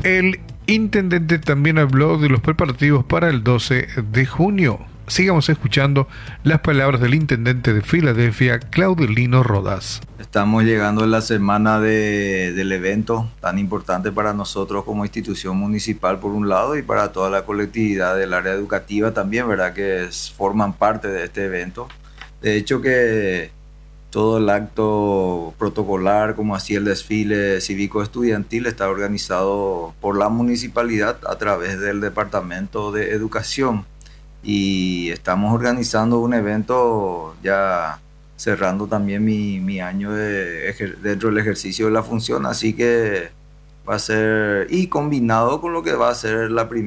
El intendente también habló de los preparativos para el 12 de junio. Sigamos escuchando las palabras del intendente de Filadelfia, Claudelino Rodas. Estamos llegando en la semana del evento tan importante para nosotros como institución municipal por un lado y para toda la colectividad del área educativa también, ¿verdad? Forman parte de este evento. De hecho que todo el acto protocolar, como así el desfile cívico estudiantil, está organizado por la municipalidad a través del Departamento de Educación. Y estamos organizando un evento ya cerrando también mi año dentro del ejercicio de la función, así que va a ser, y combinado con lo que va a ser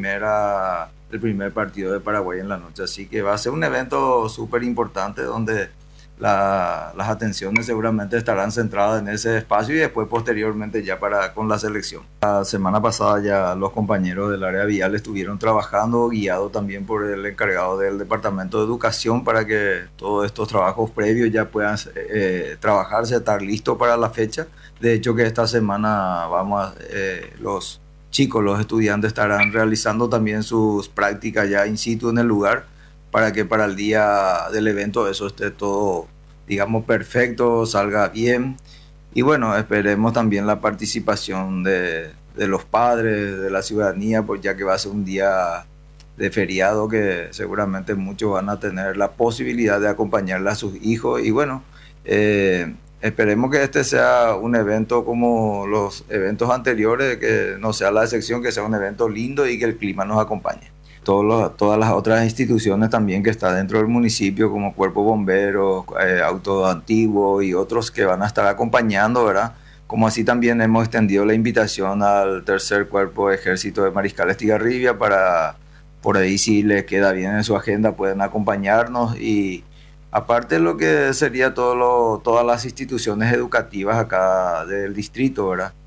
el primer partido de Paraguay en la noche, así que va a ser un evento súper importante donde las atenciones seguramente estarán centradas en ese espacio y después posteriormente ya con la selección. La semana pasada ya los compañeros del área vial estuvieron trabajando, guiado también por el encargado del Departamento de Educación para que todos estos trabajos previos ya puedan trabajarse, estar listos para la fecha. De hecho que esta semana los chicos, los estudiantes estarán realizando también sus prácticas ya in situ en el lugar para que para el día del evento eso esté todo, digamos, perfecto, salga bien. Y bueno, esperemos también la participación de los padres, de la ciudadanía, pues ya que va a ser un día de feriado que seguramente muchos van a tener la posibilidad de acompañarle a sus hijos. Y bueno, esperemos que este sea un evento como los eventos anteriores, que no sea la excepción, que sea un evento lindo y que el clima nos acompañe. Todas las otras instituciones también que están dentro del municipio, como Cuerpo Bomberos, Auto Antiguo y otros que van a estar acompañando, ¿verdad? Como así también hemos extendido la invitación al tercer Cuerpo de Ejército de Mariscales Tigarribia para, por ahí si les queda bien en su agenda, pueden acompañarnos y aparte de lo que sería todas las instituciones educativas acá del distrito, ¿verdad?